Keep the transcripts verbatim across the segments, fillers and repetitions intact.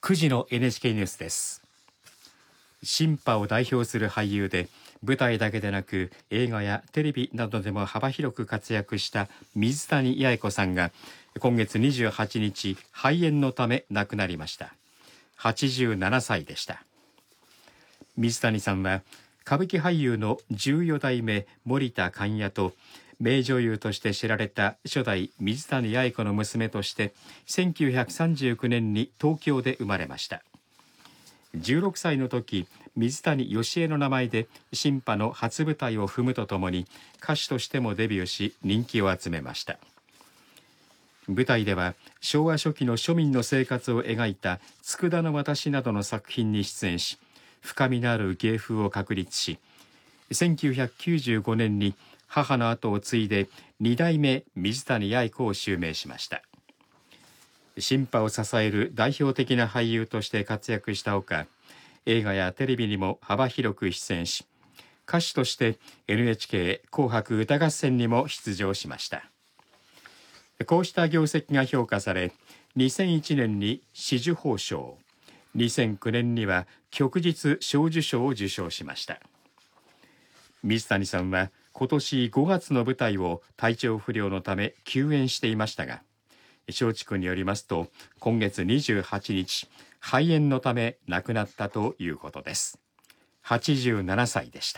くじの エヌエイチケー ニュースです。新派を代表する俳優で、舞台だけでなく映画やテレビなどでも幅広く活躍した水谷八重子さんが今月にじゅうはちにち肺炎のため亡くなりました。はちじゅうななさいでした。水谷さんは歌舞伎俳優のじゅうよだいめ森田勘彌と名女優として知られた初代水谷八重子の娘としてせんきゅうひゃくさんじゅうきゅうねんに東京で生まれました。じゅうろくさいの時、水谷芳恵の名前で新派の初舞台を踏むとともに歌手としてもデビューし人気を集めました。舞台では昭和初期の庶民の生活を描いた佃の私などの作品に出演し、深みのある芸風を確立し、せんきゅうひゃくきゅうじゅうごねんに母の後を継いでにだいめ水谷八重子を襲名しました。新派を支える代表的な俳優として活躍したほか、映画やテレビにも幅広く出演し、歌手として エヌエイチケー 紅白歌合戦にも出場しました。こうした業績が評価され、にせんいちねんに紫綬褒章、にせんきゅうねんには旭日小綬章を受章しました。水谷さんは今年ごがつの舞台を体調不良のため休演していましたが、松竹によりますと今月にじゅうはちにち肺炎のため亡くなったということです。はちじゅうななさいでした。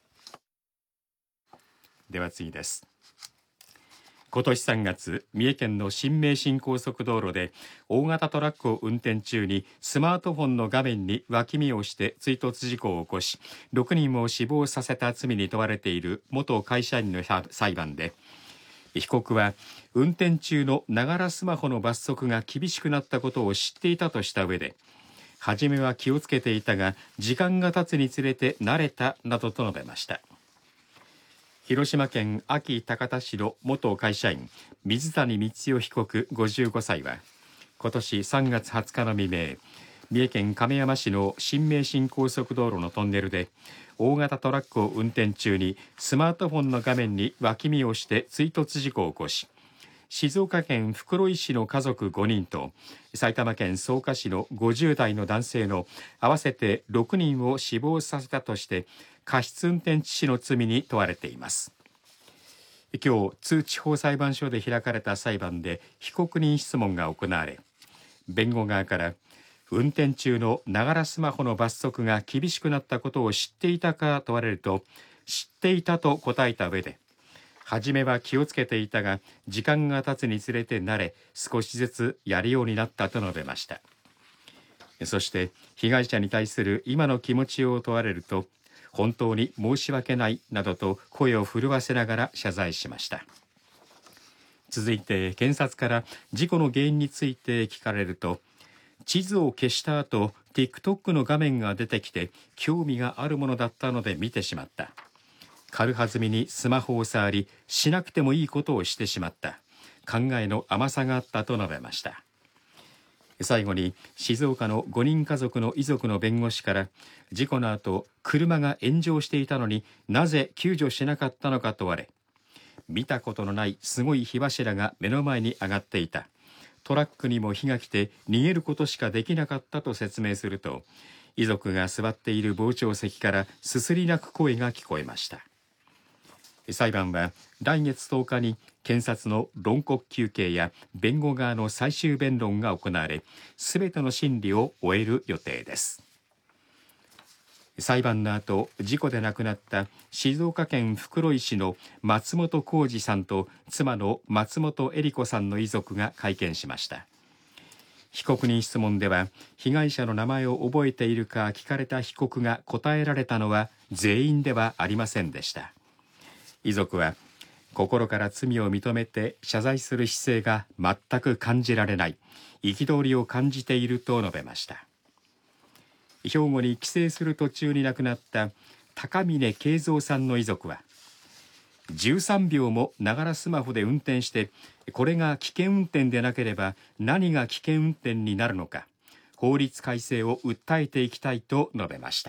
では次です。今年さんがつ、三重県の新名神高速道路で大型トラックを運転中にスマートフォンの画面に脇見をして追突事故を起こし、ろくにんを死亡させた罪に問われている元会社員の裁判で、被告は運転中のながらスマホの罰則が厳しくなったことを知っていたとした上で、初めは気をつけていたが時間が経つにつれて慣れたなどと述べました。広島県安芸高田市の元会社員水谷光代被告ごじゅうごさいは今年さんがつはつかの未明、三重県亀山市の新名神高速道路のトンネルで大型トラックを運転中にスマートフォンの画面に脇見をして追突事故を起こし、静岡県袋井市の家族ごにんと埼玉県草加市のごじゅうだいの男性の合わせてろくにんを死亡させたとして過失運転致死の罪に問われています。今日、津地方裁判所で開かれた裁判で被告人質問が行われ、弁護側から運転中のながらスマホの罰則が厳しくなったことを知っていたか問われると、知っていたと答えた上で、初めは気をつけていたが時間が経つにつれて慣れ、少しずつやるようになったと述べました。そして被害者に対する今の気持ちを問われると、本当に申し訳ないなどと声を震わせながら謝罪しました。続いて検察から事故の原因について聞かれると、地図を消した後 TikTok の画面が出てきて興味があるものだったので見てしまった。軽はずみにスマホを触り、しなくてもいいことをしてしまった。考えの甘さがあったと述べました。最後に静岡のごにん家族の遺族の弁護士から、事故の後車が炎上していたのになぜ救助しなかったのか問われ、見たことのないすごい火柱が目の前に上がっていた。トラックにも火が来て逃げることしかできなかったと説明すると、遺族が座っている傍聴席からすすり泣く声が聞こえました。裁判は来月とおかに検察の論告求刑や弁護側の最終弁論が行われ、すべての審理を終える予定です。裁判の後、事故で亡くなった静岡県袋井市の松本浩二さんと妻の松本恵里子さんの遺族が会見しました。被告人質問では、被害者の名前を覚えているか聞かれた被告が答えられたのは全員ではありませんでした。遺族は、心から罪を認めて謝罪する姿勢が全く感じられない、憤りを感じていると述べました。兵庫に帰省する途中に亡くなった高峰慶三さんの遺族は、じゅうさんびょうもながらスマホで運転して、これが危険運転でなければ何が危険運転になるのか、法律改正を訴えていきたいと述べました。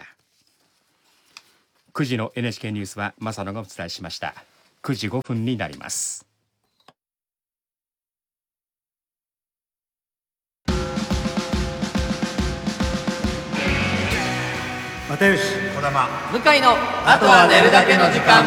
くじの エヌエイチケー ニュースは正野がお伝えしました。くじごふんになります。 又吉、 児玉、 向井のあとは寝るだけの時間。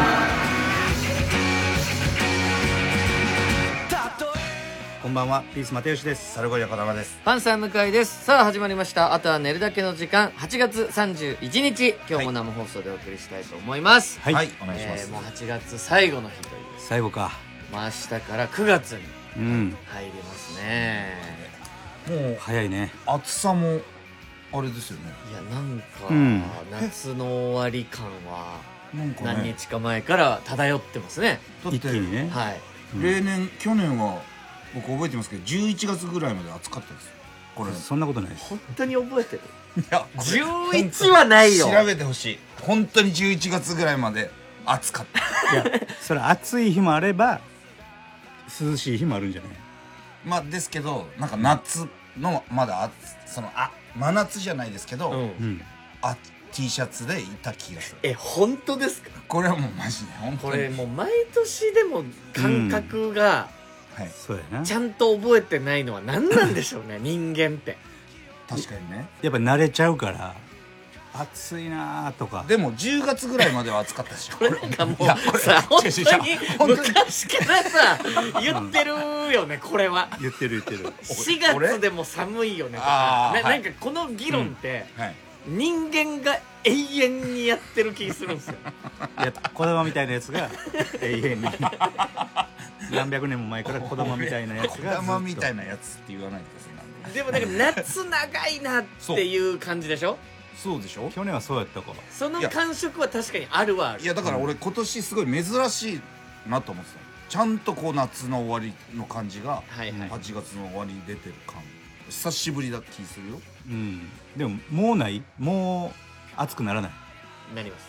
こんばんは、ピース又吉です。 サルゴリラ児玉です。 パンサー向井です。さあ始まりました、あとは寝るだけの時間。はちがつさんじゅういちにち、今日も生放送でお送りしたいと思います。 はい、 はい、お願いします。 えーもうはちがつ最後の日という、 最後か。 まあ明日からくがつにうん、 入りますね。 もう早いね。 暑さもあれですよね。 いやなんか、 うん夏の終わり感はなんかね、 何日か前から漂ってますね。 だって一気にね。 はいうん例年去年は僕覚えてますけどじゅういちがつぐらいまで暑かったですよ。これいそんなことないです。 本当に覚えてる。 やじゅういちはないよ。 調べてほしい。本当にじゅういちがつぐらいまで暑かった。 いや、それ暑い日もあれば涼しい日もあるんじゃない。 まあですけどなんか夏のまだあそのあ真夏じゃないですけど、 うんうん。 あ T シャツでいた気がする。 え本当ですか。 これはもうマジで本当にこれもう毎年でも感覚がはいそうやな。 ちゃんと覚えてないのは何なんでしょうね人間って。 確かにね。 やっぱ慣れちゃうから暑いなーとか。 でもじゅうがつぐらいまでは暑かったでしょ。 これなんかもいやこれうさ本違う違う当に本当に昔からさ言ってるよねこれは。 言ってる言ってる。 しがつでも寒いよねとかな、 あーはいなんかこの議論って、 はい。 人間が永遠にやってる気するんですよ。 いや、子供みたいなやつが永遠に何百年も前から子供みたいなやつ小が玉みたいな。 なやつって言わないでください。なんででもなんか夏長いなっていう感じでしょ。 そうでしょ。 去年はそうやったか。 その感触は確かにあるはある。 いやだから俺今年すごい珍しいなと思ってた。ちゃんとこう夏の終わりの感じがはいはい。 はちがつの終わりに出てる感久しぶりだ気するよ。 うん。でももうないもう暑くならない。 なります。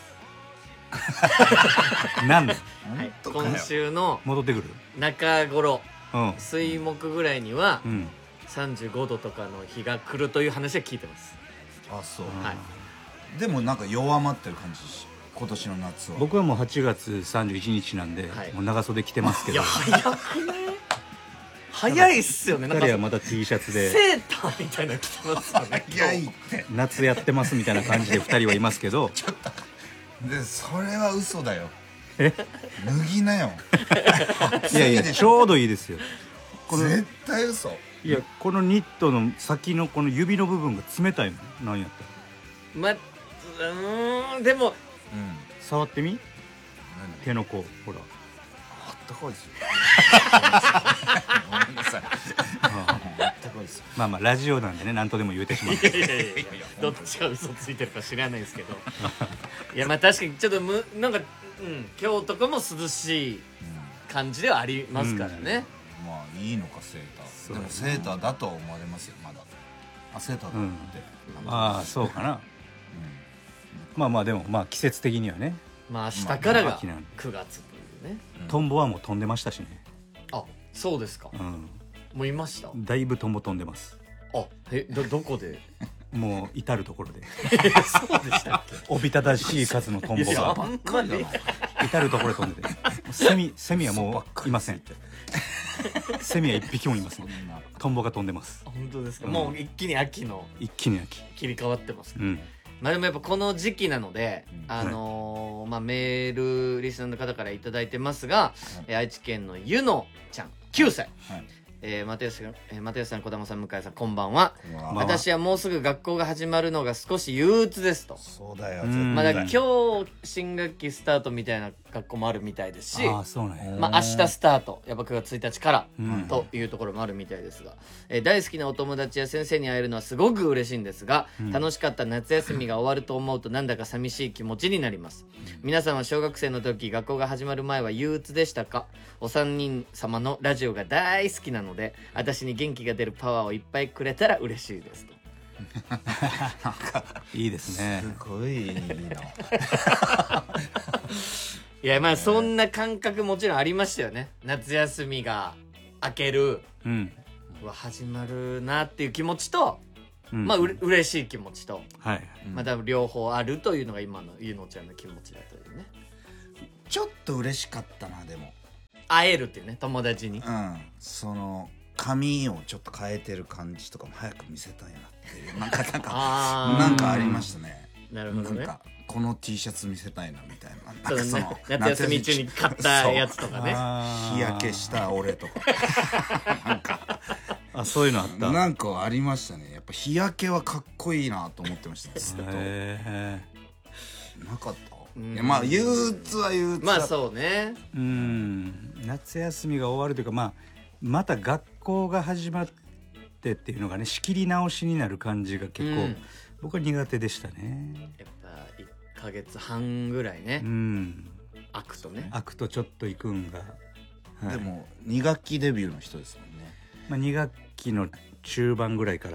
なんではい本当かよ今週の戻ってくる。 中頃うん水木ぐらいにはうん。 さんじゅうごどとかの日が来るという話は聞いてます。 あそう。 はいでもなんか弱まってる感じし今年の夏は。 僕はもうはちがつさんじゅういちにちなんで、 はいもう長袖着てますけど、 いや早くない？早いっすよね。なんか彼はまた T シャツでセーターみたいなの着てますよね。 早いって夏やってますみたいな感じでふたりはいますけどでそれは嘘だよ。 え脱ぎなよ。 いやいやでしちょうどいいですよ。この絶対嘘。 いやこのニットの先のこの指の部分が冷たいの。なんやったらまうーんでもうん。 触ってみ。 何手の甲ほら。 あったかいですよ。ごめんなさい。 ああったかいですよ。 まあまあラジオなんでね何とでも言うてしまう。 いやいやいやいやどっちが嘘ついてるか知らないですけどいやまあ確かにちょっとむなんか、うん、今日とかも涼しい感じではありますからね、 まあいいのかセーター。 うだねでもセーターだとは思われますよまだ。あセーターだうんって。 ああそうかな。まあまあでもまあ季節的にはね、 まあ明日からが秋なんでくがつというね。 うんトンボはもう飛んでましたしね。 あそうですか。 うんもういました。 だいぶトンボ飛んでます。 あえどどこでもう至る所でそうでしたっけ。 おびただしい数のトンボいやがあんまり至る所で飛んでて、セミセミはもういません。セミは一匹もいません。トンボが飛んでます。 本当ですか、 うんもう一気に秋の一気に秋。 切り替わってます、 うんまあでもやっぱこの時期なので、 うんあのーまあメールリスナーの方からいただいてますが、えー愛知県のゆのちゃんきゅうさい、 はい。 えー、又吉さん、えー、又吉さん、児玉さん、向井さん、こんばんは。 ままあ私はもうすぐ学校が始まるのが少し憂鬱ですと。 そうだよ。 うんまだ絶対今日新学期スタートみたいな学校もあるみたいですし、 ああそうなんや。 まあ明日スタート、やっぱくがつついたちから、 うんというところもあるみたいですが、えー大好きなお友達や先生に会えるのはすごく嬉しいんですが、 うん楽しかった夏休みが終わると思うとなんだか寂しい気持ちになります。皆さんは小学生の時学校が始まる前は憂鬱でしたか？お三人様のラジオが大好きなので私に元気が出るパワーをいっぱいくれたら嬉しいですと。 いいですね。 すごいいいな。 いやまあそんな感覚もちろんありましたよね。夏休みが明ける、 うん。 うわ始まるなっていう気持ちと、 うんまあうれ嬉しい気持ちと、 はい。 まあ多分両方あるというのが今のゆのちゃんの気持ちだというね。 ちょっと嬉しかったなでも。 会えるっていうね、友達に。 うん。その髪をちょっと変えてる感じとかも早く見せたいなっていうなんかなんかあーなんかありましたね。 なるほどねなんかこの T シャツ見せたいなみたいな、 そなんのかその夏休み中に買ったやつとかねあー日焼けした俺とかなんかあそういうのあったなんかありましたね。やっぱ日焼けはかっこいいなと思ってましたずっと。 へなかったうんいやまあ憂鬱は憂鬱だまあそうねーうん夏休みが終わるというか、まあ、また学校が始まってっていうのがね仕切り直しになる感じが結構、 うん僕は苦手でしたね。 やっぱいっかげつはんぐらいねうん空くとね開くとちょっと行くんが、はいでもに学期デビューの人ですもんね。 まあ、に学期の中盤ぐらいから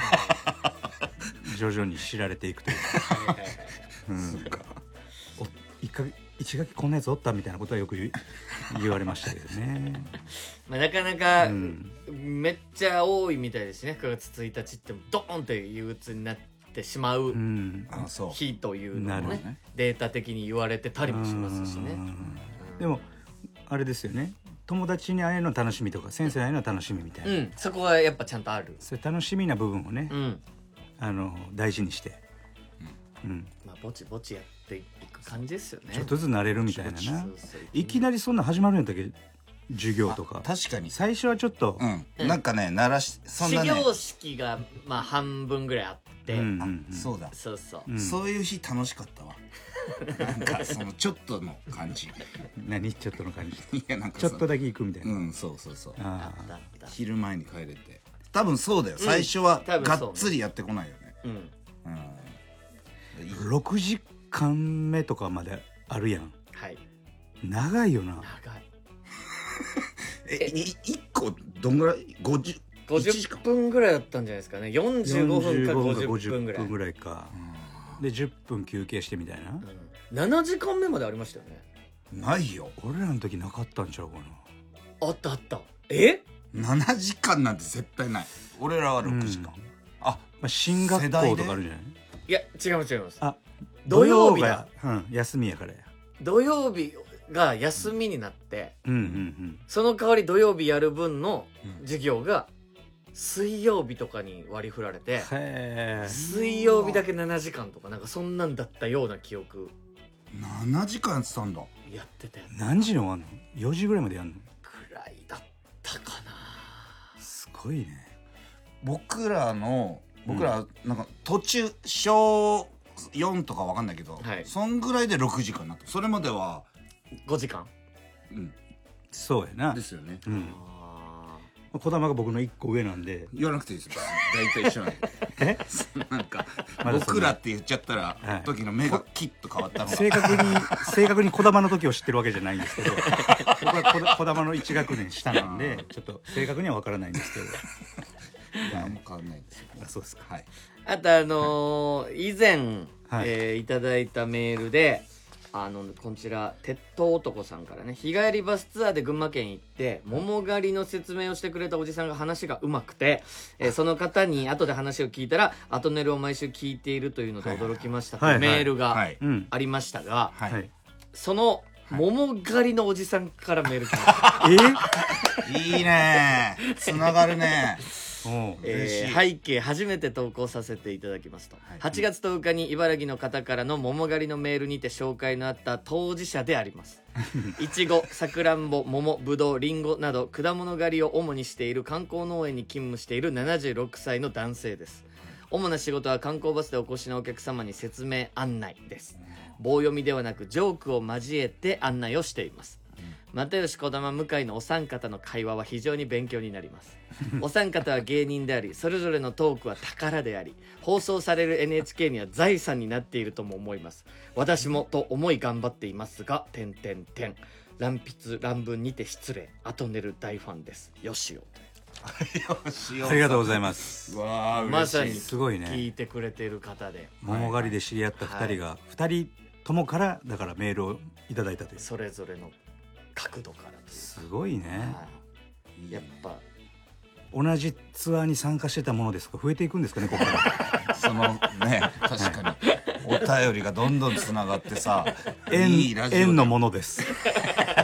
徐々に知られていくというか、 はいはいはいうん、お一か一学期こんなやつおったみたいなことはよく言う言われましたけどね。 まあなかなかうんめっちゃ多いみたいですねくがつついたちってドーンって憂鬱になってしまううんあそう日というのなるほどもねねデータ的に言われてたりもしますしねうんでもあれですよね、友達に会えるの楽しみとか先生に会えるの楽しみみたいな、 うんそこはやっぱちゃんとあるそういう楽しみな部分をね、 うんあの大事にして、うんまあぼちぼちやっていく感じですよねちょっとずつ慣れるみたいなな。 そうそういきなりそんな始まるんやったっけ、授業とか。 確かに最初はちょっと、 うん、 うんなんかね鳴らしそんなね始業式がまあ半分ぐらいあって、 うんうんうんそうだ、 そうそう、 うんそういう日楽しかったわなんかそのちょっとの感じ何ちょっとの感じいやなんかちょっとだけ行くみたいな、 うんそうそうそうああったあった昼前に帰れて多分そうだよ、最初は多分そうねがっつりやってこないよねうんうんあろくじかんめとかまであるやん。 はい長いよな。 長いえいいっこどんぐらいごじゅうごじゅっぷんぐらいだったんじゃないですかねよんじゅうごふんかごじゅっぷんぐらい、 ごじゅっぷんぐらいか。でじゅっぷん休憩してみたいな、 うん、ななじかんめまでありましたよねないよ俺らの時なかったんちゃうかな。 あったあったえななじかんなんて絶対ない。俺らはろくじかん、 うんあまあ、進学校とかあるじゃない。 いや違います違いますあ土曜日だが、うん、休みやからや。 土曜日が休みになってうんうんその代わり土曜日やる分のうん授業が水曜日とかに割り振られてうん。へえ。 水曜日だけななじかんとかなんかそんなんだったような記憶ななじかんやってたんだ。 やってたやつ何時に終わんの？よじぐらいまでやんの？ くらいだったかなすごいね。 僕らの僕らなんか途中小よんとかわかんないけど、 はいそんぐらいでろくじかんになった。それまではごじかんうんそうやな。 ですよね。 うん。 あ児玉が僕の一個上なんで。 言わなくていいですよ。大体一緒なんで。 え？ なんかまだそんな僕らって言っちゃったら、 はい時の目がキッと変わったのが。 正確に正確に児玉の時を知ってるわけじゃないんですけど、僕は児玉の一学年下なんでちょっと正確には分からないんですけど。 何も変わんないですよ。 あ、そうですか。 はい。 あとあのー以前、 はいえーいただいたメールであのこちら鉄塔男さんからね日帰りバスツアーで群馬県行って桃狩りの説明をしてくれたおじさんが話がうまくて、えーその方に後で話を聞いたらアトネルを毎週聞いているというので驚きましたとはいいうはいメールがはい。 うん。 ありましたが、 はい。 はい。 その桃狩りのおじさんからメール来ました、 え？ いいねー。つながるね。 おうえー背景初めて投稿させていただきますと、 はいはちがつとおかに茨城の方からの桃狩りのメールにて紹介のあった当事者でありますいちご、さくらんぼ、桃、ぶどう、りんごなど果物狩りを主にしている観光農園に勤務しているななじゅうろくさいの男性です。主な仕事は観光バスでお越しのお客様に説明案内です。棒読みではなくジョークを交えて案内をしています。又吉児玉向井のお三方の会話は非常に勉強になりますお三方は芸人でありそれぞれのトークは宝であり放送される エヌエイチケー には財産になっているとも思います。私もと思い頑張っていますが点点点乱筆乱文にて失礼アトネル大ファンですよしよありがとうございます。 わあ、 まさにすごいね。 聞いてくれている方で桃狩りで知り合った二人が二人ともからだからメールをいただいたという。 それぞれの角度からですすごいね。 はいやっぱ同じツアーに参加してたものですが増えていくんですかねここから。 そのね、確かにお便りがどんどんつながってさ、 縁いいラジオだよ縁のものです。